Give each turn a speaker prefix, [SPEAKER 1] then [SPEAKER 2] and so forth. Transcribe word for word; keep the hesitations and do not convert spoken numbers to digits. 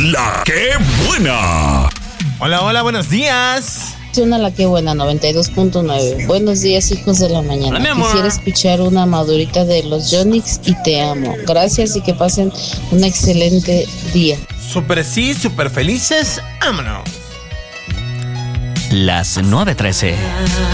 [SPEAKER 1] La que buena.
[SPEAKER 2] Hola, hola, buenos días.
[SPEAKER 3] Suena La que buena, noventa y dos punto nueve. Buenos días, hijos de la mañana.
[SPEAKER 2] Hola,
[SPEAKER 3] quisiera escuchar una madurita de los Yonix y te amo. Gracias y que pasen un excelente día.
[SPEAKER 2] Súper sí, súper felices. Vámonos.
[SPEAKER 4] Las nueve trece.